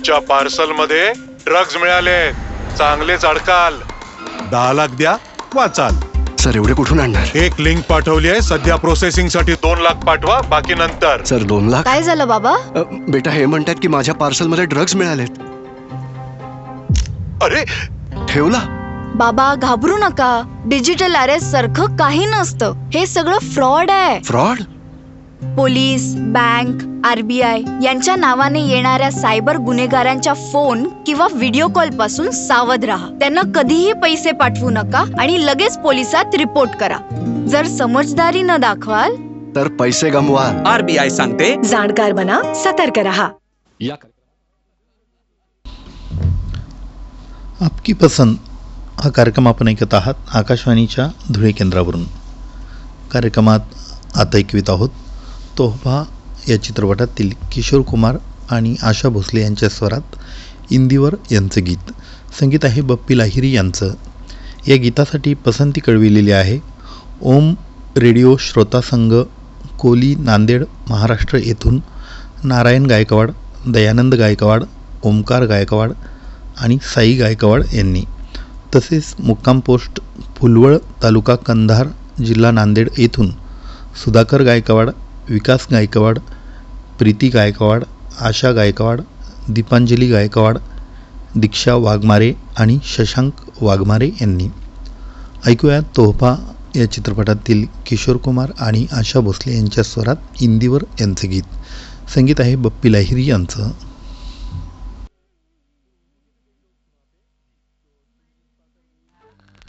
तुमच्या पार्सल मध्ये ड्रग्ज मिळाले, चांगलेच अडकाल. 10 लाख द्या, वाचाल. सर एवढे कुठून आणणार? एक लिंक पाठवली आहे, सध्या प्रोसेसिंग साठी 2 लाख पाठवा, बाकी नंतर. सर 2 लाख? काय झालं बाबा? बेटा हे म्हणतात की माझ्या पार्सल मध्ये ड्रग्ज मिळालेत. अरे ठेवला? बाबा घाबरू नका, डिजिटल अरेस्ट सारखं काही नसतं. हे सगळं फ्रॉड आहे. फ्रॉड? पोलीस, बँक, RBI यांच्या नावाने येणाऱ्या सायबर गुन्हेगारांच्या फोन किंवा व्हिडिओ कॉल पासून सावध राहा. त्यांना कधीही पैसे पाठवू नका आणि लगेच पोलिसात रिपोर्ट करा. जर समजदारी न दाखवाल तर पैसे गमवाल. RBI सांगते, जाणकार बना, सतर्क रहा. आपकी पसंद हा कार्यक्रम आपण ऐकत आहात आकाशवाणीच्या धुळे केंद्रावरून. कार्यक्रमात आता ऐकवित आहोत तोहफा या चित्रपटातील किशोर कुमार आणि आशा भोसले यांच्या स्वरात इंदिवर यांचं गीत. संगीत आहे बप्पी लाहिरी यांचं. या गीतासाठी पसंती कळविलेली आहे ओम रेडिओ श्रोता संघ कोली, नांदेड, महाराष्ट्र येथून नारायण गायकवाड, दयानंद गायकवाड, ओमकार गायकवाड आणि साई गायकवाड यांनी. तसेच मुक्काम पोस्ट फुलवळ, तालुका कंधार, जिल्हा नांदेड येथून सुधाकर गायकवाड, विकास गायकवाड, प्रीती गायकवाड, आशा गायकवाड, दीपांजली गायकवाड, दीक्षा वाघमारे आणि शशांक वाघमारे यांनी. ऐकूया तोहफा या चित्रपटातील किशोर कुमार आणि आशा भोसले यांच्या स्वरात इंदिवर यांचं गीत. संगीत आहे बप्पी लाहिरी यांचं.